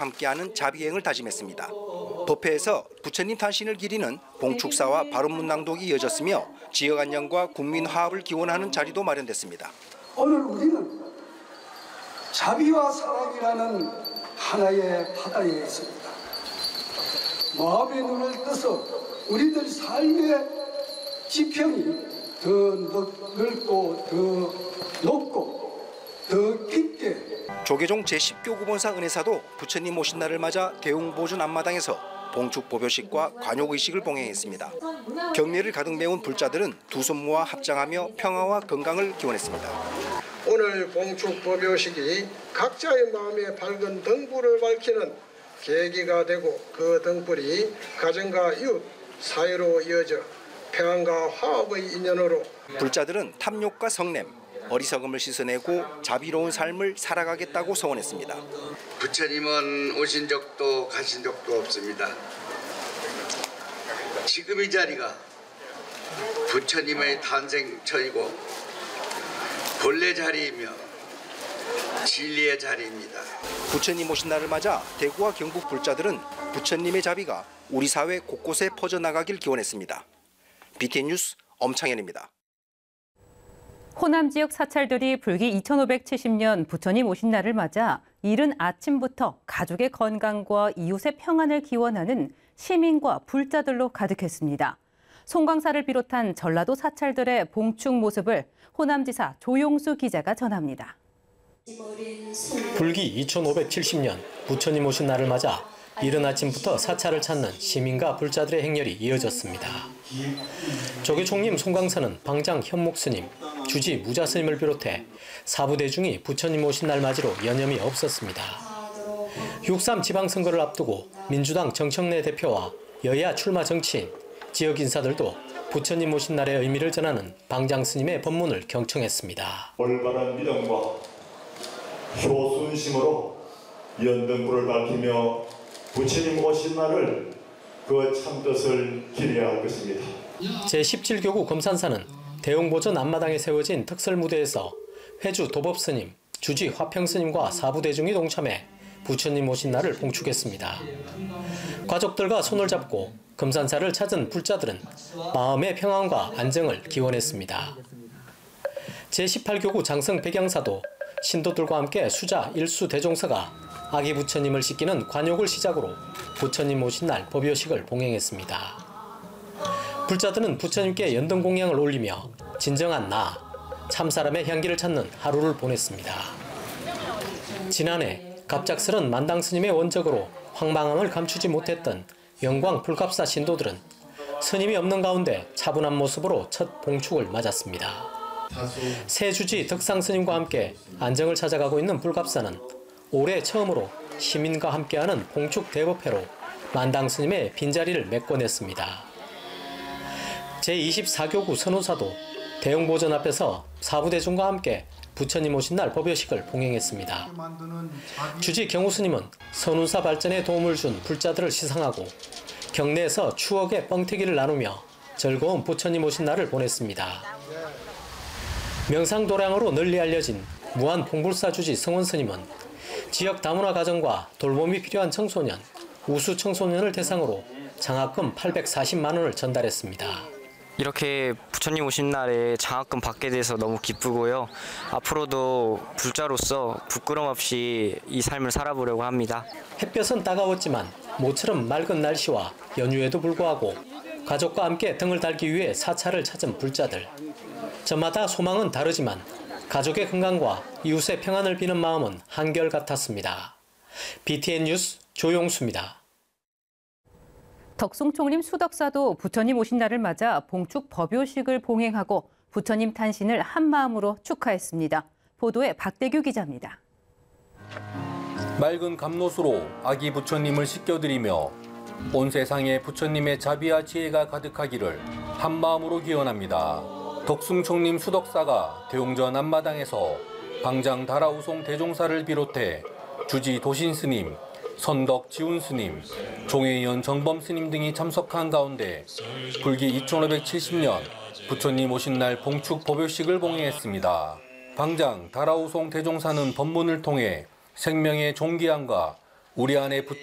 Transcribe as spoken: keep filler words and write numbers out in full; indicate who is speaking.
Speaker 1: 함께하는 자비행을 다짐했습니다. 법회에서 부처님 탄신을 기리는 봉축사와 발언문 낭독이 이어졌으며 지역 안녕과 국민 화합을 기원하는 자리도 마련됐습니다.
Speaker 2: 오늘 우리는 자비와 사랑이라는 하나의 바다에 있습니다. 마음의 눈을 떠서 우리들 삶의 지평이 더 넓고 더 높고 더 깊게.
Speaker 1: 조계종 제십 교 구본사 은혜사도 부처님 오신 날을 맞아 대웅보존 앞마당에서 봉축보묘식과 관욕의식을 봉행했습니다. 경례를 가득 메운 불자들은 두 손 모아 합장하며 평화와 건강을 기원했습니다.
Speaker 3: 오늘 봉축보묘식이 각자의 마음에 밝은 등불을 밝히는 계기가 되고 그 등불이 가정과 이웃 사이로 이어져 평안과 화합의 인연으로
Speaker 1: 불자들은 탐욕과 성냄, 어리석음을 씻어내고 자비로운 삶을 살아가겠다고 소원했습니다.
Speaker 4: 부처님은 오신 적도 가신 적도 없습니다. 지금 이 자리가 부처님의 탄생처이고 본래 자리이며 진리의 자리입니다.
Speaker 1: 부처님 오신 날을 맞아 대구와 경북 불자들은 부처님의 자비가 우리 사회 곳곳에 퍼져나가길 기원했습니다. 비티엔 뉴스 엄창현입니다.
Speaker 5: 호남 지역 사찰들이 불기 이천오백칠십 년 부처님 오신 날을 맞아 이른 아침부터 가족의 건강과 이웃의 평안을 기원하는 시민과 불자들로 가득했습니다. 송광사를 비롯한 전라도 사찰들의 봉축 모습을 호남지사 조용수 기자가 전합니다.
Speaker 6: 불기 이천오백칠십 년 부처님 오신 날을 맞아 이른 아침부터 사찰을 찾는 시민과 불자들의 행렬이 이어졌습니다. 조계총림 송광사는 방장 현목 스님, 주지 무자 스님을 비롯해 사부대중이 부처님 오신 날 맞이로 여념이 없었습니다. 육삼 지방선거를 앞두고 민주당 정청래 대표와 여야 출마 정치인, 지역 인사들도 부처님 오신 날의 의미를 전하는 방장 스님의 법문을 경청했습니다.
Speaker 7: 올바른 믿음과 효순심으로 연등불을 밝히며 부처님 오신 날을 그 참뜻을 기려야 할 것입니다.
Speaker 6: 제십칠 교구 금산사는 대웅보전 앞마당에 세워진 특설 무대에서 회주 도법스님, 주지 화평스님과 사부대중이 동참해 부처님 오신 날을 봉축했습니다. 가족들과 손을 잡고 금산사를 찾은 불자들은 마음의 평안과 안정을 기원했습니다. 제십팔 교구 장성 백양사도 신도들과 함께 수자 일수 대종사가 아기 부처님을 씻기는 관욕을 시작으로 부처님 오신 날 법요식을 봉행했습니다. 불자들은 부처님께 연등공양을 올리며 진정한 나, 참사람의 향기를 찾는 하루를 보냈습니다. 지난해 갑작스런 만당스님의 원적으로 황망함을 감추지 못했던 영광 불갑사 신도들은 스님이 없는 가운데 차분한 모습으로 첫 봉축을 맞았습니다. 새 주지 덕상스님과 함께 안정을 찾아가고 있는 불갑사는 올해 처음으로 시민과 함께하는 봉축 대법회로 만당스님의 빈자리를 메꿔냈습니다. 제이십사 교구 선우사도 대웅보전 앞에서 사부대중과 함께 부처님 오신 날 법요식을 봉행했습니다. 주지 경우스님은 선운사 발전에 도움을 준 불자들을 시상하고 경내에서 추억의 뻥튀기를 나누며 즐거운 부처님 오신 날을 보냈습니다. 명상도량으로 널리 알려진 무한 봉불사 주지 성원스님은 지역 다문화 가정과 돌봄이 필요한 청소년, 우수 청소년을 대상으로 장학금 팔백사십만 원을 전달했습니다.
Speaker 8: 이렇게 부처님 오신 날에 장학금 받게 돼서 너무 기쁘고요. 앞으로도 불자로서 부끄럼 없이 이 삶을 살아보려고 합니다.
Speaker 6: 햇볕은 따가웠지만 모처럼 맑은 날씨와 연휴에도 불구하고 가족과 함께 등을 달기 위해 사찰을 찾은 불자들. 저마다 소망은 다르지만 가족의 건강과 이웃의 평안을 비는 마음은 한결같았습니다. 비티엔 뉴스 조용수입니다.
Speaker 5: 덕숭총림 수덕사도 부처님 오신 날을 맞아 봉축 법요식을 봉행하고 부처님 탄신을 한마음으로 축하했습니다. 보도에 박대규 기자입니다.
Speaker 9: 맑은 감로수로 아기 부처님을 씻겨드리며 온 세상에 부처님의 자비와 지혜가 가득하기를 한마음으로 기원합니다. 덕숭총림 수덕사가 대웅전 앞마당에서 방장 다라우송 대종사를 비롯해 주지 도신스님, 선덕 지운스님, 종회의원 정범스님 등이 참석한 가운데 불기 이천오백칠십 년 부처님 오신 날 봉축 법요식을 봉행했습니다. 방장 다라우송 대종사는 법문을 통해 생명의 존귀함과 우리 안에